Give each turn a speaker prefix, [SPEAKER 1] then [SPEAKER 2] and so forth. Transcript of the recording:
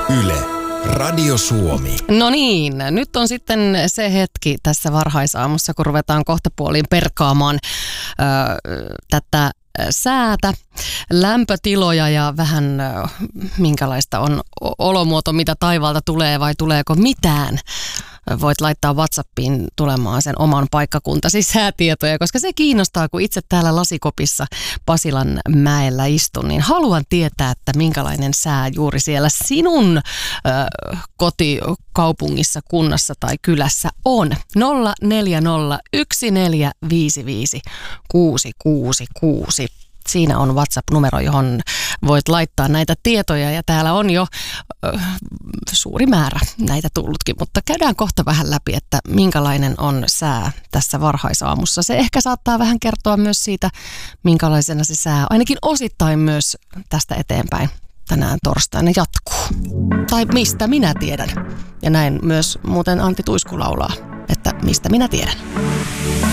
[SPEAKER 1] Yle, Radio Suomi.
[SPEAKER 2] No niin, nyt on sitten se hetki tässä varhaisaamussa, kun ruvetaan kohtapuoliin perkaamaan tätä säätä, lämpötiloja ja vähän minkälaista on olomuoto, mitä taivaalta tulee vai tuleeko mitään. Voit laittaa WhatsAppiin tulemaan sen oman paikkakuntasi säätietoja, koska se kiinnostaa, kun itse täällä Lasikopissa Pasilan mäellä istun, niin haluan tietää, että minkälainen sää juuri siellä sinun kotikaupungissa, kunnassa tai kylässä on. 0401455666. Siinä on WhatsApp-numero, johon voit laittaa näitä tietoja ja täällä on jo suuri määrä näitä tullutkin, mutta käydään kohta vähän läpi, että minkälainen on sää tässä varhaisaamussa. Se ehkä saattaa vähän kertoa myös siitä, minkälaisena se sää ainakin osittain myös tästä eteenpäin tänään torstaina jatkuu. Tai mistä minä tiedän. Ja näin myös muuten Antti Tuisku laulaa, että mistä minä tiedän.